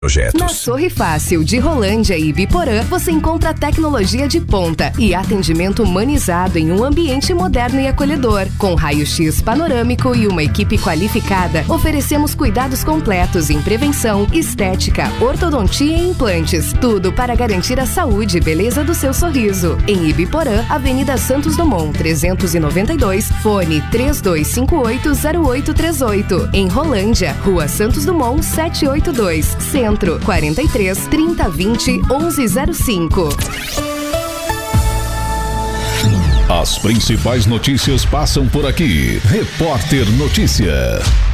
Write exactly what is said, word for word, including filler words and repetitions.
Na Sorri Fácil de Rolândia e Ibiporã, você encontra tecnologia de ponta e atendimento humanizado em um ambiente moderno e acolhedor. Com raio-x panorâmico e uma equipe qualificada, oferecemos cuidados completos em prevenção, estética, ortodontia e implantes. Tudo para garantir a saúde e beleza do seu sorriso. Em Ibiporã, Avenida Santos Dumont, trezentos e noventa e dois, fone três dois cinco oito, zero oito três oito. Em Rolândia, Rua Santos Dumont, setecentos e oitenta e dois, Centro. quarenta e três, trinta, vinte, onze zero cinco. As principais notícias passam por aqui. Repórter Notícia.